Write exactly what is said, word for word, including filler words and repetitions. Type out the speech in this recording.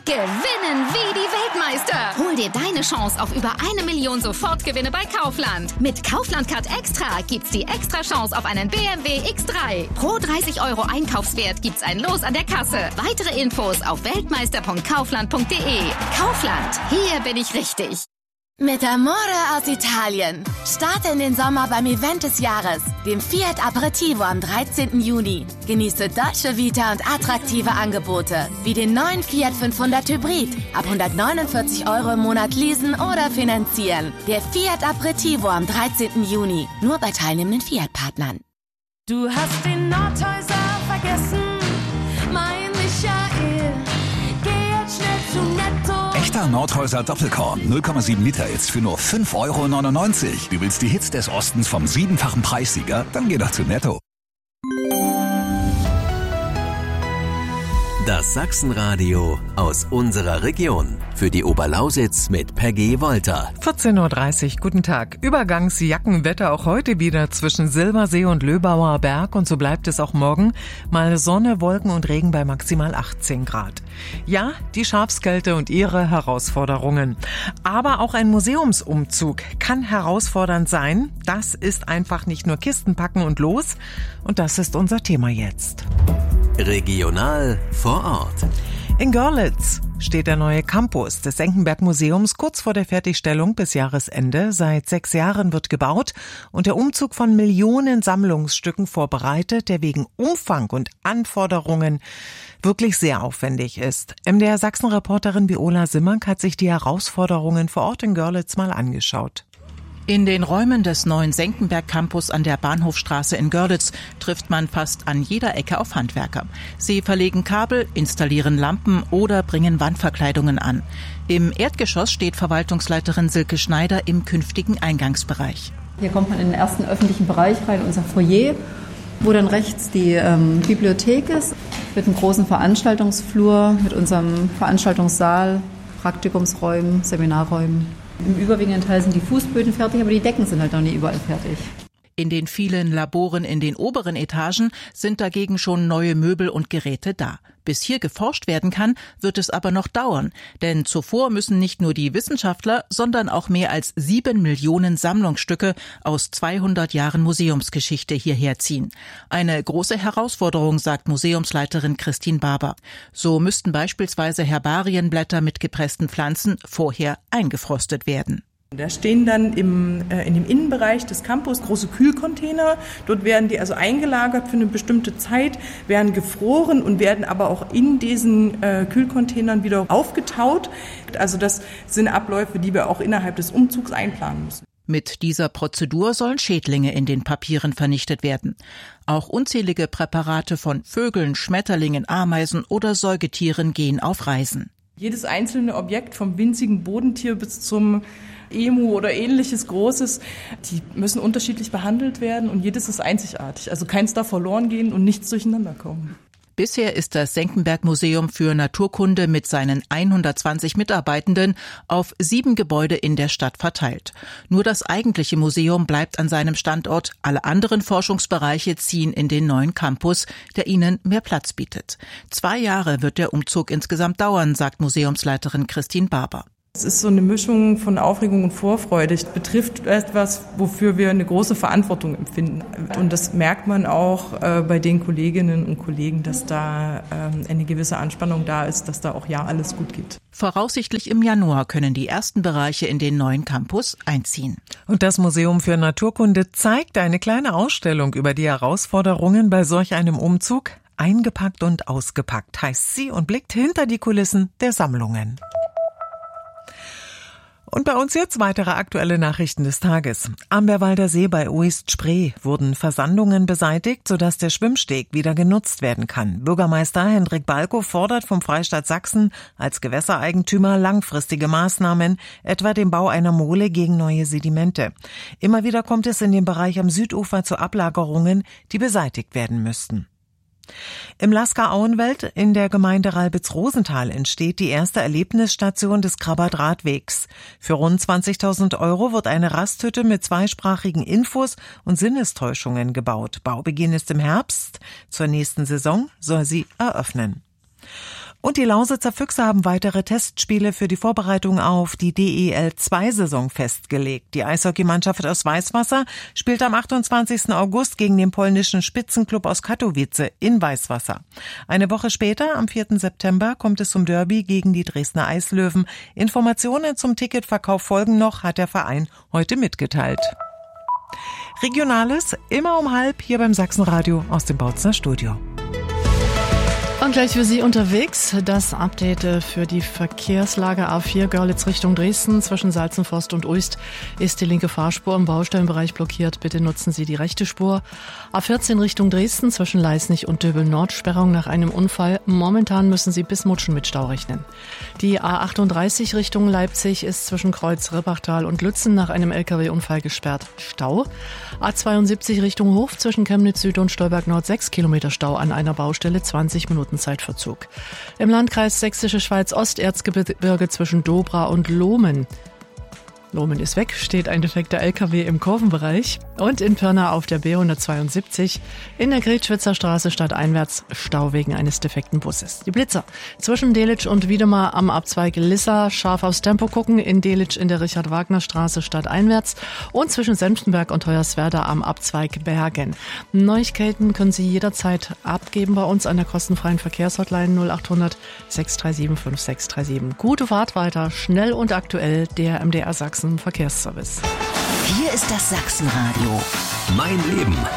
Gewinnen wie die Weltmeister. Hol dir deine Chance auf über eine Million Sofortgewinne bei Kaufland. Mit Kaufland Card Extra gibt's die extra Chance auf einen B M W X drei. Pro dreißig Euro Einkaufswert gibt's ein Los an der Kasse. Weitere Infos auf weltmeister punkt kaufland punkt de. Kaufland, hier bin ich richtig. Mit Amore aus Italien. Starte in den Sommer beim Event des Jahres, dem Fiat Aperitivo am dreizehnten Juni. Genieße Dolce Vita und attraktive Angebote, wie den neuen Fiat fünfhundert Hybrid. Ab hundertneunundvierzig Euro im Monat leasen oder finanzieren. Der Fiat Aperitivo am dreizehnten Juni. Nur bei teilnehmenden Fiat-Partnern. Du hast den Nordhäuser vergessen, mein Michael. Geh jetzt schnell zu Netto. Echter Nordhäuser Doppelkorn, null Komma sieben Liter jetzt für nur fünf Euro neunundneunzig. Du willst die Hits des Ostens vom siebenfachen Preissieger? Dann geh doch zu Netto. Das Sachsenradio aus unserer Region. Für die Oberlausitz mit Peggy Wolter. vierzehn Uhr dreißig, guten Tag. Übergangsjackenwetter auch heute wieder zwischen Silbersee und Löbauer Berg und so bleibt es auch morgen. Mal Sonne, Wolken und Regen bei maximal achtzehn Grad. Ja, die Schafskälte und ihre Herausforderungen. Aber auch ein Museumsumzug kann herausfordernd sein. Das ist einfach nicht nur Kisten packen und los. Und das ist unser Thema jetzt. Regional vor Ort. In Görlitz steht der neue Campus des Senckenberg-Museums kurz vor der Fertigstellung bis Jahresende. Seit sechs Jahren wird gebaut und der Umzug von Millionen Sammlungsstücken vorbereitet, der wegen Umfang und Anforderungen wirklich sehr aufwendig ist. M D R Sachsen-Reporterin Viola Simmank hat sich die Herausforderungen vor Ort in Görlitz mal angeschaut. In den Räumen des neuen Senckenberg-Campus an der Bahnhofstraße in Görlitz trifft man fast an jeder Ecke auf Handwerker. Sie verlegen Kabel, installieren Lampen oder bringen Wandverkleidungen an. Im Erdgeschoss steht Verwaltungsleiterin Silke Schneider im künftigen Eingangsbereich. Hier kommt man in den ersten öffentlichen Bereich rein, unser Foyer, wo dann rechts die ähm, Bibliothek ist, mit einem großen Veranstaltungsflur, mit unserem Veranstaltungssaal, Praktikumsräumen, Seminarräumen. Im überwiegenden Teil sind die Fußböden fertig, aber die Decken sind halt noch nicht überall fertig. In den vielen Laboren in den oberen Etagen sind dagegen schon neue Möbel und Geräte da. Bis hier geforscht werden kann, wird es aber noch dauern. Denn zuvor müssen nicht nur die Wissenschaftler, sondern auch mehr als sieben Millionen Sammlungsstücke aus zweihundert Jahren Museumsgeschichte hierher ziehen. Eine große Herausforderung, sagt Museumsleiterin Christine Barber. So müssten beispielsweise Herbarienblätter mit gepressten Pflanzen vorher eingefrostet werden. Da stehen dann im, äh, in dem Innenbereich des Campus große Kühlcontainer. Dort werden die also eingelagert für eine bestimmte Zeit, werden gefroren und werden aber auch in diesen äh, Kühlcontainern wieder aufgetaut. Also das sind Abläufe, die wir auch innerhalb des Umzugs einplanen müssen. Mit dieser Prozedur sollen Schädlinge in den Papieren vernichtet werden. Auch unzählige Präparate von Vögeln, Schmetterlingen, Ameisen oder Säugetieren gehen auf Reisen. Jedes einzelne Objekt, vom winzigen Bodentier bis zum Emu oder ähnliches Großes, die müssen unterschiedlich behandelt werden und jedes ist einzigartig. Also keins darf verloren gehen und nichts durcheinander kommen. Bisher ist das Senckenberg-Museum für Naturkunde mit seinen hundertzwanzig Mitarbeitenden auf sieben Gebäude in der Stadt verteilt. Nur das eigentliche Museum bleibt an seinem Standort. Alle anderen Forschungsbereiche ziehen in den neuen Campus, der ihnen mehr Platz bietet. Zwei Jahre wird der Umzug insgesamt dauern, sagt Museumsleiterin Christine Barber. Es ist so eine Mischung von Aufregung und Vorfreude. Es betrifft etwas, wofür wir eine große Verantwortung empfinden. Und das merkt man auch äh, bei den Kolleginnen und Kollegen, dass da ähm, eine gewisse Anspannung da ist, dass da auch ja alles gut geht. Voraussichtlich im Januar können die ersten Bereiche in den neuen Campus einziehen. Und das Museum für Naturkunde zeigt eine kleine Ausstellung über die Herausforderungen bei solch einem Umzug. Eingepackt und ausgepackt heißt sie und blickt hinter die Kulissen der Sammlungen. Und bei uns jetzt weitere aktuelle Nachrichten des Tages. Am Bärwalder See bei Oist-Spree wurden Versandungen beseitigt, sodass der Schwimmsteg wieder genutzt werden kann. Bürgermeister Hendrik Balko fordert vom Freistaat Sachsen als Gewässereigentümer langfristige Maßnahmen, etwa den Bau einer Mole gegen neue Sedimente. Immer wieder kommt es in dem Bereich am Südufer zu Ablagerungen, die beseitigt werden müssten. Im Lasker-Auenwald in der Gemeinde Ralbitz-Rosenthal entsteht die erste Erlebnisstation des Krabbert-Radwegs. Für rund zwanzigtausend Euro wird eine Rasthütte mit zweisprachigen Infos und Sinnestäuschungen gebaut. Baubeginn ist im Herbst. Zur nächsten Saison soll sie eröffnen. Und die Lausitzer Füchse haben weitere Testspiele für die Vorbereitung auf die D E L zwei Saison festgelegt. Die Eishockeymannschaft aus Weißwasser spielt am achtundzwanzigsten August gegen den polnischen Spitzenklub aus Katowice in Weißwasser. Eine Woche später, am vierten September, kommt es zum Derby gegen die Dresdner Eislöwen. Informationen zum Ticketverkauf folgen noch, hat der Verein heute mitgeteilt. Regionales, immer um halb hier beim Sachsenradio aus dem Bautzner Studio. Und gleich für Sie unterwegs das Update für die Verkehrslage. A vier Görlitz Richtung Dresden zwischen Salzenforst und Uist ist die linke Fahrspur im Baustellenbereich blockiert. Bitte nutzen Sie die rechte Spur. A vierzehn Richtung Dresden zwischen Leisnig und Döbel Nord Sperrung nach einem Unfall. Momentan müssen Sie bis Mutschen mit Stau rechnen. Die A achtunddreißig Richtung Leipzig ist zwischen Kreuz Rippachtal und Lützen nach einem L K W-Unfall gesperrt. Stau. A zweiundsiebzig Richtung Hof zwischen Chemnitz Süd und Stolberg Nord sechs Kilometer Stau an einer Baustelle, zwanzig Minuten Zeitverzug. Im Landkreis Sächsische Schweiz Osterzgebirge zwischen Dobra und Lohmen. Lohmen ist weg, steht ein defekter L K W im Kurvenbereich. Und in Pirna auf der B hundertzweiundsiebzig in der Gretschwitzer Straße stadteinwärts Stau wegen eines defekten Busses. Die Blitzer zwischen Delitzsch und Wiedemar am Abzweig Lissa scharf aufs Tempo gucken, in Delitzsch in der Richard-Wagner-Straße stadteinwärts und zwischen Senftenberg und Hoyerswerda am Abzweig Bergen. Neuigkeiten können Sie jederzeit abgeben bei uns an der kostenfreien Verkehrshotline null achthundert sechs drei sieben fünf sechs drei sieben. Gute Fahrt weiter, schnell und aktuell, der M D R Sachsen Verkehrsservice. Hier ist das Sachsenradio. Mein Leben